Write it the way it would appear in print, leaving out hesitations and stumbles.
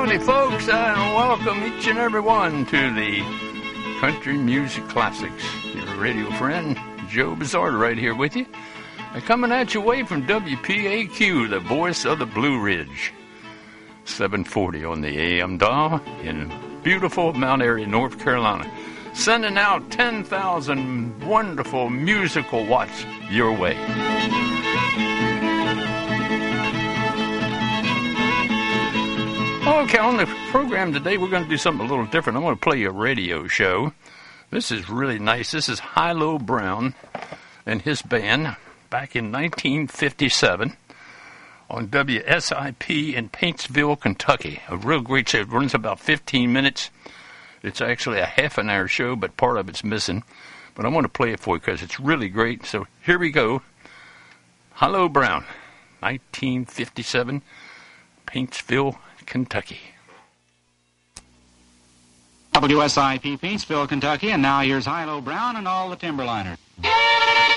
Howdy, folks, and welcome each and every one to the Country Music Classics. Your radio friend, Joe Bizarre, right here with you. Coming at you away from WPAQ, the voice of the Blue Ridge. 740 on the AM dial in beautiful Mount Airy, North Carolina. Sending out 10,000 wonderful musical watts your way. Okay, on the program today, we're going to do something a little different. I'm going to play you a radio show. This is really nice. This is Hilo Brown and his band back in 1957 on WSIP in Paintsville, Kentucky. A real great show. It runs about 15 minutes. It's actually a half an hour show, but part of it's missing. But I want to play it for you because it's really great. So here we go. Hilo Brown, 1957, Paintsville, Kentucky. WSIP Paintsville, Kentucky, and now here's Hilo Brown and all the Timberliners.